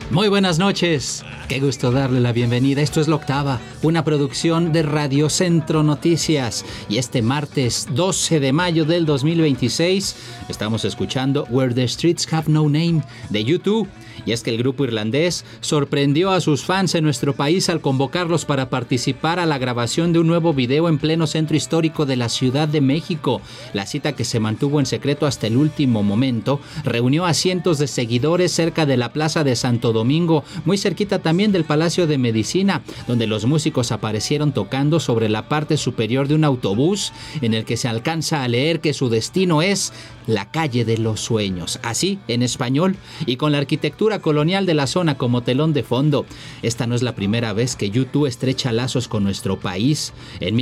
Muy buenas noches, qué gusto darle la bienvenida. Esto es La Octava, una producción de Radio Centro Noticias. Y este martes 12 de mayo del 2026 estamos escuchando Where the Streets Have No Name de U2. Y es que el grupo irlandés sorprendió a sus fans en nuestro país al convocarlos para participar a la grabación de un nuevo video en pleno centro histórico de la Ciudad de México. La cita, que se mantuvo en secreto hasta el último momento, reunió a cientos de seguidores cerca de la Plaza de Santo Domingo, muy cerquita también del Palacio de Medicina, donde los músicos aparecieron tocando sobre la parte superior de un autobús en el que se alcanza a leer que su destino es la calle de los sueños, así en español, y con la arquitectura colonial de la zona como telón de fondo. Esta no es la primera vez que U2 estrecha lazos con nuestro país. En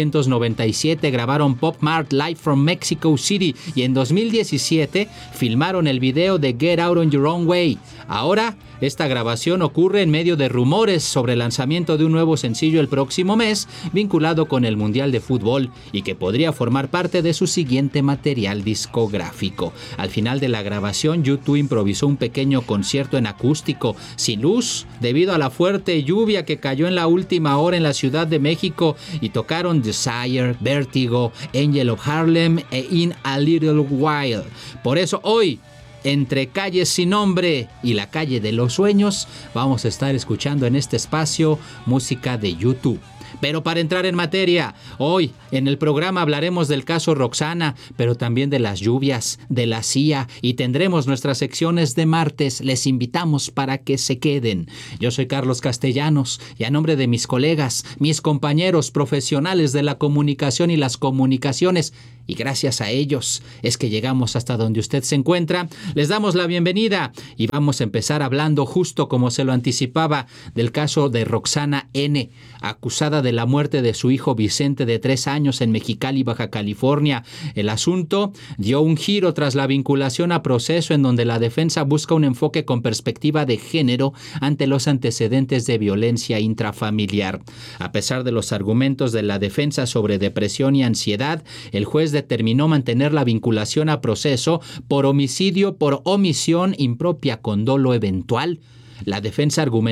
1997 grabaron Pop Mart Live from Mexico City y en 2017 filmaron el video de Get Out on Your Own Way. Ahora, esta grabación ocurre en medio de rumores sobre el lanzamiento de un nuevo sencillo el próximo mes, vinculado con el Mundial de Fútbol y que podría formar parte de su siguiente material discográfico. Al final de la grabación, U2 improvisó un pequeño concierto en acústico, sin luz, debido a la fuerte lluvia que cayó en la última hora en la Ciudad de México, y tocaron Desire, Vertigo, Angel of Harlem e In a Little While. Por eso hoy, entre Calles Sin Nombre y La Calle de los Sueños, vamos a estar escuchando en este espacio música de U2. Pero para entrar en materia, hoy en el programa hablaremos del caso Roxana, pero también de las lluvias, de la CIA, y tendremos nuestras secciones de martes. Les invitamos para que se queden. Yo soy Carlos Castellanos y a nombre de mis colegas, mis compañeros profesionales de la comunicación y las comunicaciones, y gracias a ellos es que llegamos hasta donde usted se encuentra, les damos la bienvenida y vamos a empezar hablando, justo como se lo anticipaba, del caso de Roxana N., acusada de la muerte de su hijo Vicente, de 3 años, en Mexicali, Baja California. El asunto dio un giro tras la vinculación a proceso, en donde la defensa busca un enfoque con perspectiva de género ante los antecedentes de violencia intrafamiliar. A pesar de los argumentos de la defensa sobre depresión y ansiedad, el juez determinó mantener la vinculación a proceso por homicidio por omisión impropia con dolo eventual. La defensa argumentó